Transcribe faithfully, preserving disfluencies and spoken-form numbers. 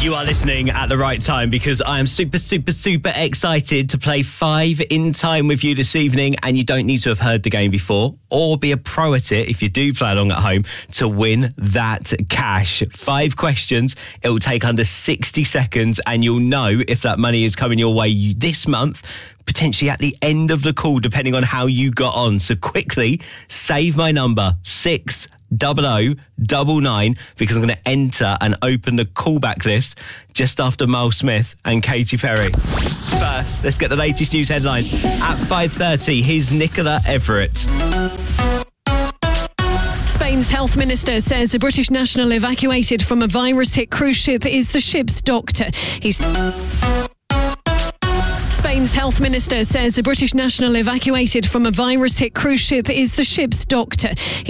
You are listening at the right time because I am super, super, super excited to play Five in Time with you this evening, and you don't need to have heard the game before or be a pro at it if you do play along at home to win that cash. Five questions. It will take under sixty seconds and you'll know if that money is coming your way this month, potentially at the end of the call, depending on how you got on. So quickly, save my number, six double oh double nine, because I'm going to enter and open the callback list just after Miles Smith and Katy Perry. First, let's get the latest news headlines. At five thirty, here's Nicola Everett. Spain's health minister says a British national evacuated from a virus-hit cruise ship is the ship's doctor. He's... Spain's health minister says a British national evacuated from a virus-hit cruise ship is the ship's doctor.